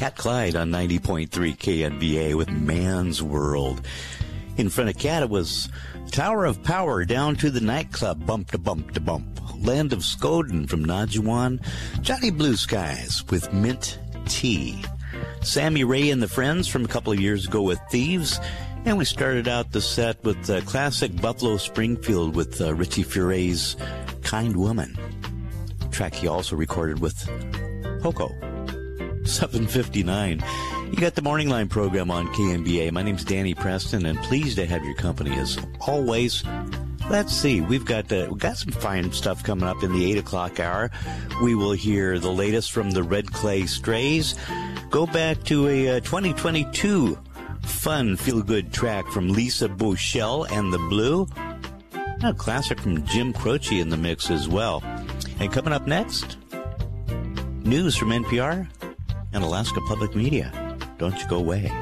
Cat Clyde on 90.3 KNBA with Man's World. In front of Cat, it was Tower of Power, Down to the Nightclub, Bump to Bump to Bump. Land of Skoden from Najuan. Johnny Blue Skies with Mint Tea. Sammy Ray and the Friends from a couple of years ago with Thieves. And we started out the set with classic Buffalo Springfield with Richie Furay's Kind Woman. A track he also recorded with Poco. 7:59. You got the Morning Line program on KNBA. My name's Danny Preston, and pleased to have your company as always. Let's see. We've got some fine stuff coming up in the 8 o'clock hour. We will hear the latest from the Red Clay Strays. Go back to a 2022 fun, feel-good track from Lisa Bochelle and the Blue. A classic from Jim Croce in the mix as well. And coming up next, news from NPR and Alaska Public Media. Don't you go away.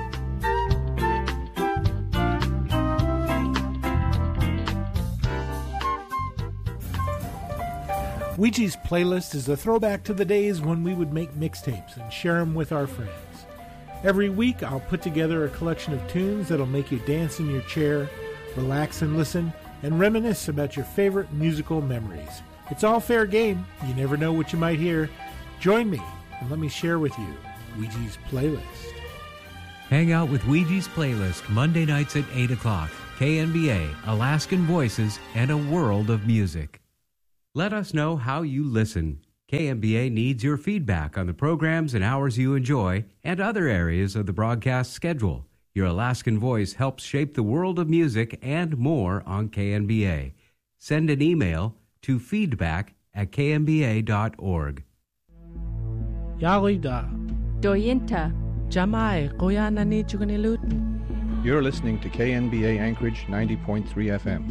Ouija's playlist is a throwback to the days when we would make mixtapes and share them with our friends. Every week, I'll put together a collection of tunes that'll make you dance in your chair, relax and listen, and reminisce about your favorite musical memories. It's all fair game. You never know what you might hear. Join me and let me share with you Ouija's playlist. Hang out with Ouija's playlist Monday nights at 8 o'clock. KNBA, Alaskan Voices, and a world of music. Let us know how you listen. KNBA needs your feedback on the programs and hours you enjoy and other areas of the broadcast schedule. Your Alaskan voice helps shape the world of music and more on KNBA. Send an email to feedback@knba.org. Yalida. Doyinta. Jamai Koyanani Chugunilut. You're listening to KNBA Anchorage 90.3 FM.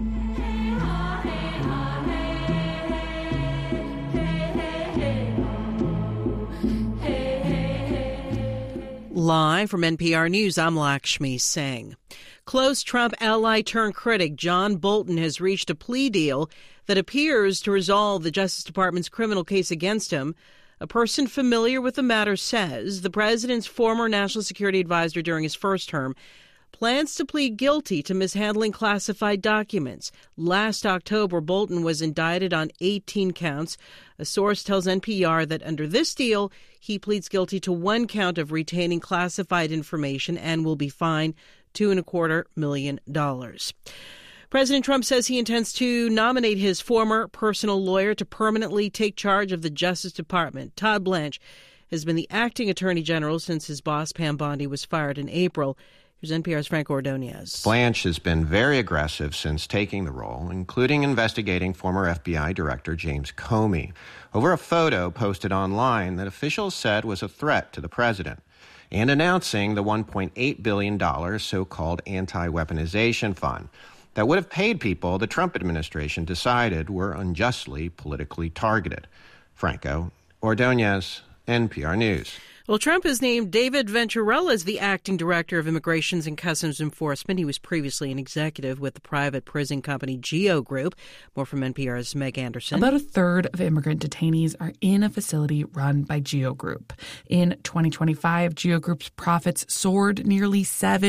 Live from NPR News, I'm Lakshmi Singh. Close Trump ally turned critic John Bolton has reached a plea deal that appears to resolve the Justice Department's criminal case against him. A person familiar with the matter says the president's former national security advisor during his first term plans to plead guilty to mishandling classified documents. Last October, Bolton was indicted on 18 counts. A source tells NPR that under this deal, he pleads guilty to one count of retaining classified information and will be fined $2.25 million. President Trump says he intends to nominate his former personal lawyer to permanently take charge of the Justice Department. Todd Blanche has been the acting attorney general since his boss, Pam Bondi, was fired in April. Here's NPR's Frank Ordonez. Blanche has been very aggressive since taking the role, including investigating former FBI Director James Comey over a photo posted online that officials said was a threat to the president, and announcing the $1.8 billion so-called anti-weaponization fund that would have paid people the Trump administration decided were unjustly politically targeted. Franco Ordonez, NPR News. Well, Trump has named David Venturella as the acting director of Immigrations and Customs Enforcement. He was previously an executive with the private prison company GEO Group. More from NPR's Meg Anderson. About a third of immigrant detainees are in a facility run by GEO Group. In 2025, GEO Group's profits soared nearly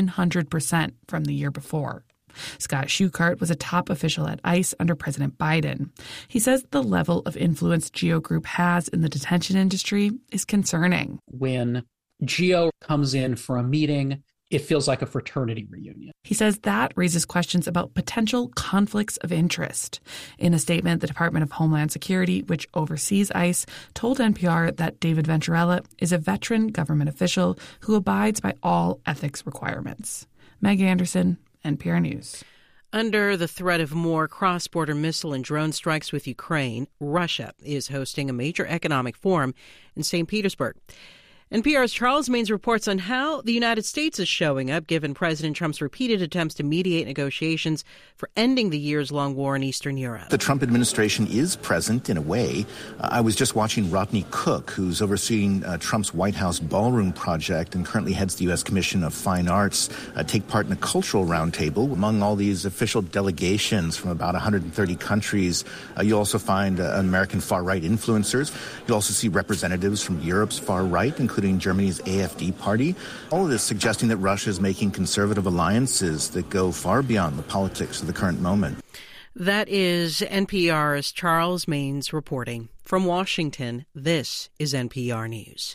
700% from the year before. Scott Schuchart was a top official at ICE under President Biden. He says the level of influence GEO Group has in the detention industry is concerning. When GEO comes in for a meeting, it feels like a fraternity reunion. He says that raises questions about potential conflicts of interest. In a statement, the Department of Homeland Security, which oversees ICE, told NPR that David Venturella is a veteran government official who abides by all ethics requirements. Meg Anderson, NPR News. Under the threat of more cross-border missile and drone strikes with Ukraine, Russia is hosting a major economic forum in St. Petersburg. NPR's Charles Maynes reports on how the United States is showing up, given President Trump's repeated attempts to mediate negotiations for ending the years-long war in Eastern Europe. The Trump administration is present in a way. I was just watching Rodney Cook, who's overseeing Trump's White House ballroom project and currently heads the U.S. Commission of Fine Arts, take part in a cultural roundtable. Among all these official delegations from about 130 countries, you'll also find American far-right influencers. You'll also see representatives from Europe's far right, including including Germany's AfD party. All of this suggesting that Russia is making conservative alliances that go far beyond the politics of the current moment. That is NPR's Charles Maines reporting. From Washington, this is NPR News.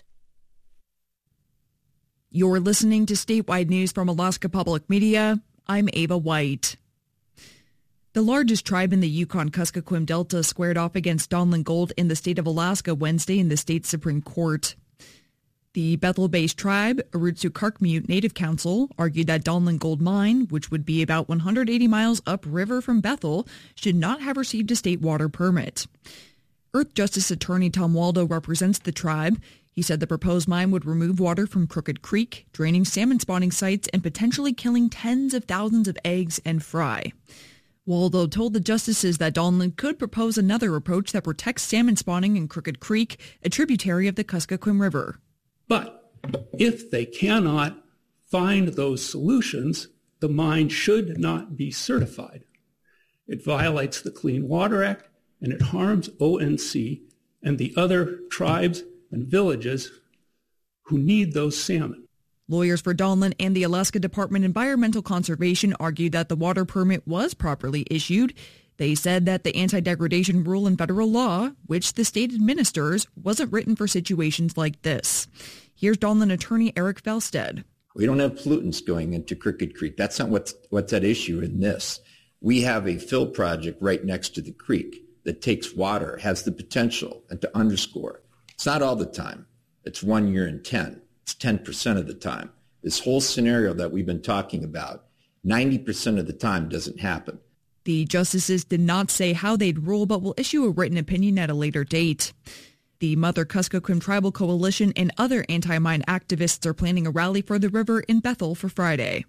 You're listening to statewide news from Alaska Public Media. I'm Ava White. The largest tribe in the Yukon-Kuskokwim Delta squared off against Donlin Gold in the state of Alaska Wednesday in the state Supreme Court. The Bethel-based tribe, Arutsu-Karkmut Native Council, argued that Donlin Gold Mine, which would be about 180 miles upriver from Bethel, should not have received a state water permit. Earth Justice Attorney Tom Waldo represents the tribe. He said the proposed mine would remove water from Crooked Creek, draining salmon spawning sites and potentially killing tens of thousands of eggs and fry. Waldo told the justices that Donlin could propose another approach that protects salmon spawning in Crooked Creek, a tributary of the Kuskokwim River. But if they cannot find those solutions, the mine should not be certified. It violates the Clean Water Act, and it harms ONC and the other tribes and villages who need those salmon. Lawyers for Donlin and the Alaska Department of Environmental Conservation argued that the water permit was properly issued. They said that the anti-degradation rule in federal law, which the state administers, wasn't written for situations like this. Here's Donlin attorney Eric Felstead. We don't have pollutants going into Crooked Creek. That's not what's at issue in this. We have a fill project right next to the creek that takes water, has the potential, and to underscore, it's not all the time. It's 1 year in 10. It's 10% of the time. This whole scenario that we've been talking about, 90% of the time doesn't happen. The justices did not say how they'd rule, but will issue a written opinion at a later date. The Mother Kuskokwim Tribal Coalition and other anti-mine activists are planning a rally for the river in Bethel for Friday.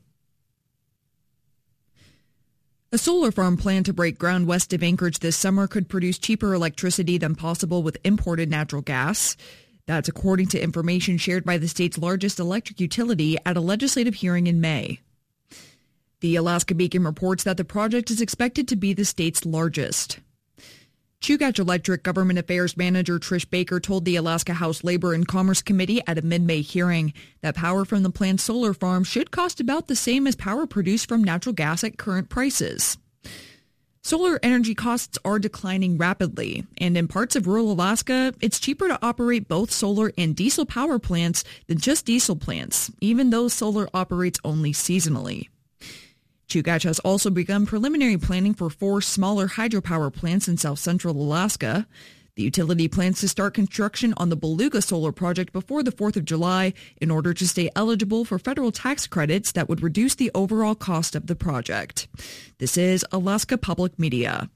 A solar farm planned to break ground west of Anchorage this summer could produce cheaper electricity than possible with imported natural gas. That's according to information shared by the state's largest electric utility at a legislative hearing in May. The Alaska Beacon reports that the project is expected to be the state's largest. Chugach Electric Government Affairs Manager Trish Baker told the Alaska House Labor and Commerce Committee at a mid-May hearing that power from the plant's solar farm should cost about the same as power produced from natural gas at current prices. Solar energy costs are declining rapidly, and in parts of rural Alaska, it's cheaper to operate both solar and diesel power plants than just diesel plants, even though solar operates only seasonally. Chugach has also begun preliminary planning for 4 smaller hydropower plants in south-central Alaska. The utility plans to start construction on the Beluga solar project before the 4th of July in order to stay eligible for federal tax credits that would reduce the overall cost of the project. This is Alaska Public Media.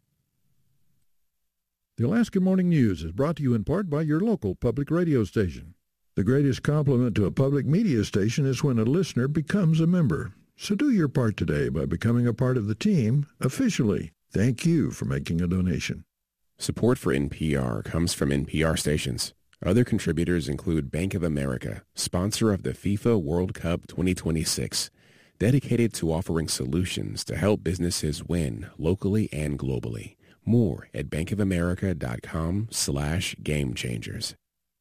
The Alaska Morning News is brought to you in part by your local public radio station. The greatest compliment to a public media station is when a listener becomes a member. So do your part today by becoming a part of the team officially. Thank you for making a donation. Support for NPR comes from NPR stations. Other contributors include Bank of America, sponsor of the FIFA World Cup 2026, dedicated to offering solutions to help businesses win locally and globally. More at bankofamerica.com/gamechangers.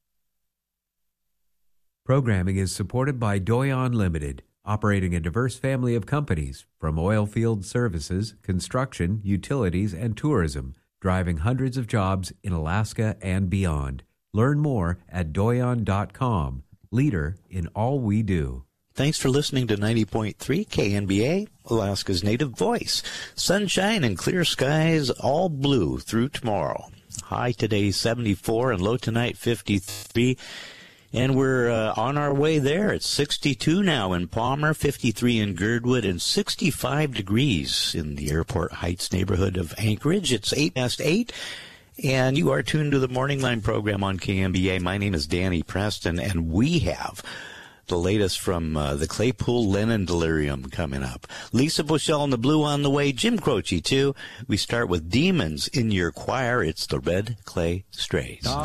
Programming is supported by Doyon Limited, operating a diverse family of companies from oil field services, construction, utilities, and tourism, driving hundreds of jobs in Alaska and beyond. Learn more at doyon.com, leader in all we do. Thanks for listening to 90.3 KNBA, Alaska's native voice. Sunshine and clear skies, all blue through tomorrow. High today 74 and low tonight 53. And we're on our way there. It's 62 now in Palmer, 53 in Girdwood, and 65 degrees in the Airport Heights neighborhood of Anchorage. It's 8:08, and you are tuned to the Morning Line program on KNBA. My name is Danny Preston, and we have the latest from the Claypool Lennon Delirium coming up. Lisa Bushell and the Blue on the way. Jim Croce, too. We start with Demons in Your Choir. It's the Red Clay Strays.